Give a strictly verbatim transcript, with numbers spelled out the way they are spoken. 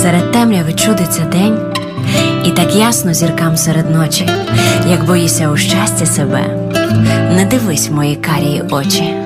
Серед темряви чудиться день, і так ясно зіркам серед ночі. Як боїся у щастя себе, не дивись в мої карії очі.